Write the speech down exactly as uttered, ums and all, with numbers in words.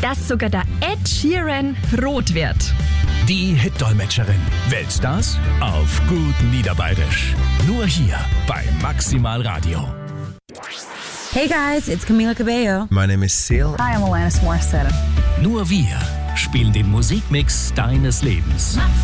dass sogar der Ed Sheeran rot wird. Die Hit-Dolmetscherin. Weltstars auf gut Niederbayerisch. Nur hier bei Maximal Radio. Hey guys, it's Camila Cabello. My name is Seal. Hi, I'm Alanis Morissette. Nur wir spielen den Musikmix deines Lebens.